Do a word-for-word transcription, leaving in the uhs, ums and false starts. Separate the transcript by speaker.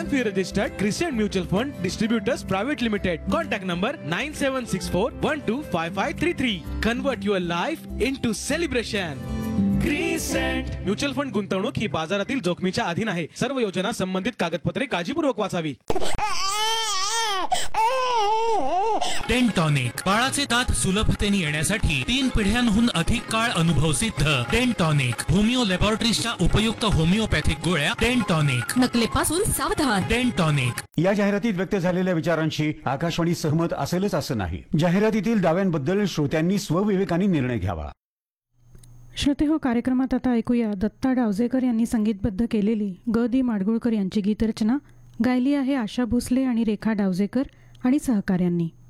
Speaker 1: F I registered Crescent Mutual Fund Distributors Private Limited. Contact number nine seven six four one two five five three three. Convert your life into celebration. Crescent mutual fund गुंतवणूक ही बाजारातील जोखमीच्या अधीन आहे. सर्व योजना संबंधित कागदपत्रे काळजीपूर्वक वाचावी.
Speaker 2: डेंटॉनिक बाळाचे दात सुलभतेने येण्यासाठी तीन पिढ्यांहून अधिक काळ अनुभव सिद्ध. डेंटॉनिक होमिओ लॅबोरेटरीजच्या उपयुक्त होमिओपॅथिक गोळ्या. डेंटॉनिक
Speaker 3: नकलेपासून सावधान.
Speaker 2: डेंटॉनिक.
Speaker 4: या जाहिरातीत व्यक्त झालेल्या विचारांशी आकाशवाणी सहमत असेलच असं नाही. जाहिरातीतील दाव्यांबद्दल श्रोत्यांनी स्वविवेकाने निर्णय घ्यावा.
Speaker 5: श्रोते हो, कार्यक्रमात आता ऐकूया दत्ता डावजेकर यांनी संगीतबद्ध केलेली ग दी माडगुळकर यांची गीतरचना. गायली आहे आशा भोसले आणि रेखा डावजेकर आणि सहकाऱ्यांनी.